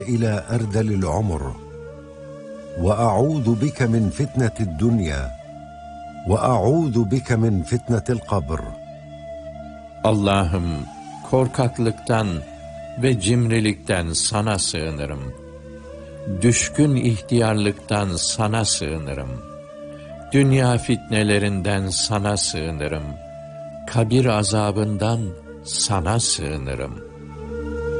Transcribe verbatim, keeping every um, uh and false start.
إلى أرذل العمر، وأعوذ بك من فتنة الدنيا، وأعوذ بك من فتنة القبر. Allah'ım, korkaklıktan ve cimrilikten sana sığınırım. Düşkün ihtiyarlıktan sana sığınırım. Dünya fitnelerinden sana sığınırım. Kabir azabından sana sığınırım.